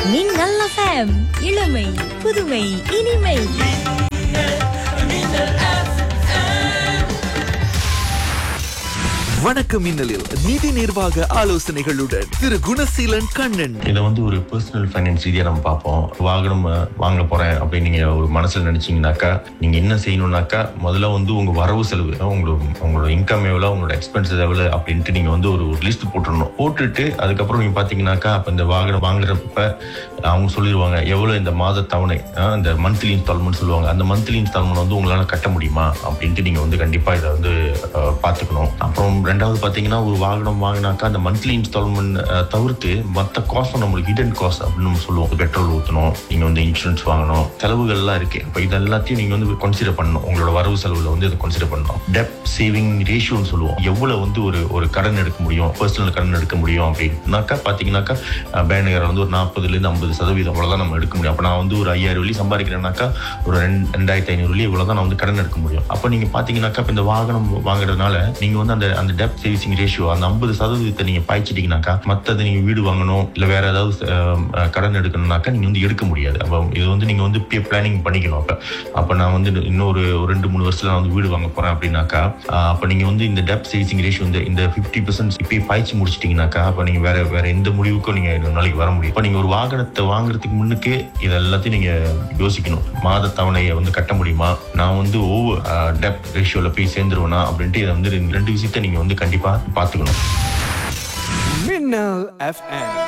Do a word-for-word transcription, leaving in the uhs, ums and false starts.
மின்னல் எஃப்எம் இளமை புதுமை இனிமை. வணக்கம் மின்னலில் நிதி நிர்வாக ஆலோசனைகளுடன் திரு குணசீலன் கண்ணன். இதை வந்து ஒரு பர்சனல் ஃபைனான்ஸ் ரீதியா நம்ம பார்ப்போம். வாகனம் அஹ், வாங்க போறேன் அப்படின்னு நீங்க ஒரு மனசுல நினைச்சீங்கன்னாக்கா நீங்க என்ன செய்யணும்னாக்கா முதல்ல வந்து உங்க வரவு செலவு, உங்களோட உங்களோட இன்கம் எவ்வளவு, உங்களோட எக்ஸ்பென்சஸ் எவ்வளவு அப்படின்ட்டு நீங்க வந்து ஒரு லிஸ்ட் போட்டுடணும். போட்டுட்டு அதுக்கப்புறம் நீங்க பாத்தீங்கன்னாக்கா அப்ப இந்த வாகனம் வாங்குறப்ப அவங்க சொல்லிடுவாங்க எவ்வளவு இந்த மாத தவணை, அஹ், இந்த மந்த்லி இன்ஸ்டால்மெண்ட் சொல்லுவாங்க. அந்த மந்த்லி இன்ஸ்டால்மெண்ட் வந்து உங்களால கட்ட முடியுமா அப்படின்ட்டு நீங்க வந்து கண்டிப்பா இதை வந்து அஹ், பாத்துக்கணும். அப்புறம் ரெண்டாவது பாத்தீங்கன்னா ஒரு வாகனம் வாங்கினாக்கா அந்த மந்த்லி இன்ஸ்டால்மெண்ட் தவிர்த்து மற்ற காஸ்ட் நம்மளுக்கு ஹிடன் காஸ்ட் அப்படின்னு நம்ம சொல்லுவோம். பெட்ரோல் ஊற்றணும், நீங்க வந்து இன்சூரன்ஸ் வாங்கணும், செலவுகள் எல்லாம் இருக்கு. இப்போ இது எல்லாத்தையும் நீங்க வந்து கன்சிடர் பண்ணணும். உங்களோட வரவு செலவுல வந்து இதை கன்சிடர் பண்ணணும். டெப் சேவிங் ரேஷியோன்னு சொல்லுவோம். எவ்வளவு வந்து ஒரு ஒரு கடன் எடுக்க முடியும், பர்சனல் கடன் எடுக்க முடியும் அப்படின்னாக்கா பாத்தீங்கன்னாக்கா பேனகர் வந்து ஒரு நாற்பதுல இருந்து ஐம்பது சதவீதம் அவ்வளவுதான் நம்ம எடுக்க முடியும். அப்ப நான் வந்து ஒரு ஐயாயிரம் வெள்ளி சம்பாதிக்கிறேன்னாக்கா ஒரு ரெண்டு ரெண்டாயிரத்தி ஐநூறு வெள்ளி இவ்வளவுதான் நான் வந்து கடன் எடுக்க முடியும். அப்ப நீங்க பாத்தீங்கன்னாக்கா இந்த வாகனம் வாங்குறதுனால நீங்க வந்து அந்த அந்த டெப்ட் சேவிங் ரேஷியோ அந்த ஐம்பது சதவீதத்தை நீங்க பாய்ச்சிட்டீங்கன்னாக்கா மத்தது நீங்க வீடு வாங்கணும் இல்ல வேற ஏதாவது அஹ், கடன் எடுக்கணும்னாக்கா நீங்க வந்து எடுக்க முடியாது. அப்ப இது வந்து நீங்க வந்து பிளானிங் பண்ணிக்கணும். அப்ப அப்ப நான் வந்து இன்னொரு ஒரு ரெண்டு மூணு வருஷத்துல நான் வந்து வீடு வாங்க போறேன் அப்படின்னாக்கா அஹ், அப்ப நீங்க வந்து இந்த டெப்ட் சேவிங் ரேஷியோ இந்த இந்த பிப்டி பர்சன்ட் இப்பயே பாய்ச்சி முடிச்சிட்டீங்கன்னாக்கா அப்ப நீங்க வேற வேற எந்த முடிவுக்கும் நீங்க ஒரு நாளைக்கு வர முடியும். இப்ப நீங்க ஒரு வாகனத்தை வாங்குறதுக்கு முன்னுக்கே இது எல்லாத்தையும் நீங்க யோசிக்கணும். மாத தவணையை வந்து கட்ட முடியுமா, நான் வந்து ஓவர் டெப்ட் ரேஷியோல போய் சேர்ந்துருவேனா அப்படின்ட்டு இதை வந்து ரெண்டு விஷயத்த நீங்க வந்து கண்டிப்பா பாத்துக்கணும். மின்னல் எஃப்எம்.